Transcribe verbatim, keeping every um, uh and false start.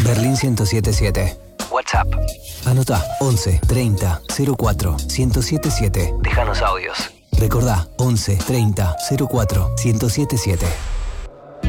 Berlín ciento setenta y siete. WhatsApp. Anotá once treinta cero cuatro ciento setenta y siete. Déjanos audios. Recordá once treinta cero cuatro ciento setenta y siete.